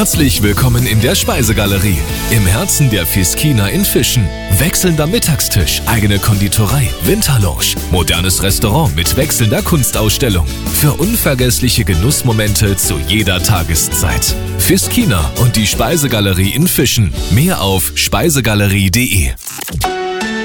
Herzlich willkommen in der Speisegalerie, im Herzen der Fiskina in Fischen. Wechselnder Mittagstisch, eigene Konditorei, Winterlounge, modernes Restaurant mit wechselnder Kunstausstellung. Für unvergessliche Genussmomente zu jeder Tageszeit. Fiskina und die Speisegalerie in Fischen. Mehr auf speisegalerie.de.